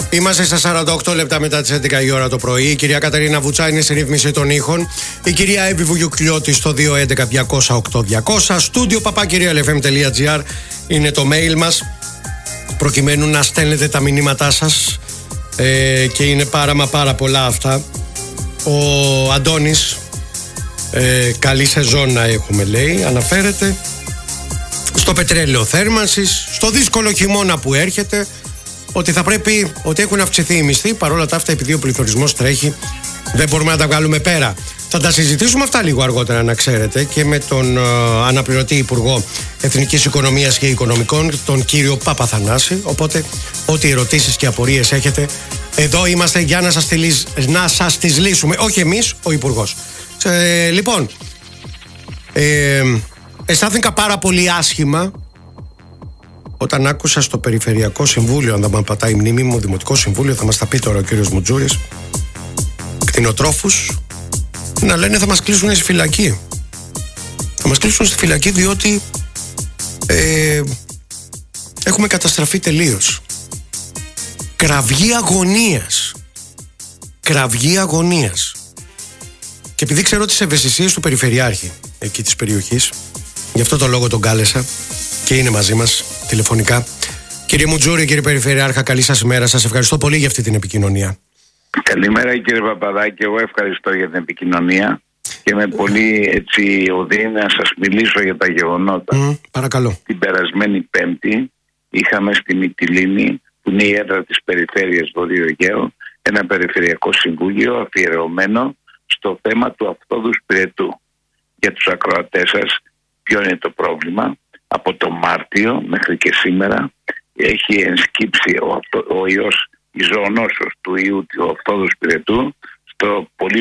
Είμαστε στα 48 λεπτά μετά τις 11 η ώρα το πρωί. Η κυρία Κατερίνα Βουτσά είναι στη ρύθμιση των ήχων. Η κυρία Εύη Βουγιουκλιώτη στο 211-200-8200. Στούντιο papakirialfm.gr είναι το mail μας, προκειμένου να στέλνετε τα μηνύματά σας, και είναι πάρα πολλά αυτά. Ο Αντώνης, καλή σεζόν να έχουμε, λέει, αναφέρεται στο πετρέλαιο θέρμανσης, στο δύσκολο χειμώνα που έρχεται, ότι έχουν αυξηθεί οι μισθοί. Παρόλα τα αυτά, επειδή ο πληθωρισμός τρέχει, δεν μπορούμε να τα βγάλουμε πέρα. Θα τα συζητήσουμε αυτά λίγο αργότερα, να ξέρετε, και με τον αναπληρωτή Υπουργό Εθνικής Οικονομίας και Οικονομικών, τον κύριο Παπαθανάση. Οπότε, ό,τι ερωτήσεις και απορίες έχετε, εδώ είμαστε για να σας τις λύσουμε. Όχι εμείς, ο Υπουργός. Λοιπόν, αισθάνθηκα πάρα πολύ άσχημα όταν άκουσα στο Περιφερειακό Συμβούλιο, αν δεν με πατάει η μνήμη μου, Δημοτικό Συμβούλιο, θα μας τα πει τώρα ο κύριος Μουτζούρης, κτηνοτρόφους να λένε θα μας κλείσουν στη φυλακή. Θα μας κλείσουν στη φυλακή διότι έχουμε καταστραφεί τελείως. Κραυγή αγωνίας. Κραυγή αγωνίας. Και επειδή ξέρω τις ευαισθησίες του Περιφερειάρχη εκεί της περιοχής, γι' αυτό το λόγο τον κάλεσα και είναι μαζί μας τηλεφωνικά. Κύριε Μουτζούρη, κύριε Περιφερειάρχα, καλή σας ημέρα. Σας ευχαριστώ πολύ για αυτή την επικοινωνία. Καλημέρα κύριε Παπαδάκη, εγώ ευχαριστώ για την επικοινωνία και με πολύ οδύνη να σας μιλήσω για τα γεγονότα. Παρακαλώ. Την περασμένη Πέμπτη είχαμε στη Μυτιλήνη, που είναι η έδρα της Περιφέρειας Βορείου Αιγαίου, ένα Περιφερειακό Συμβούλιο αφιερωμένο στο θέμα του Αυθόδους Πυρετού. Για τους ακροατές σας, ποιο είναι το πρόβλημα? Από το Μάρτιο μέχρι και σήμερα έχει ενσκύψει ο ιός, η ζωονόσος του ιού του Αυθόδους Πυρετού στο πολύ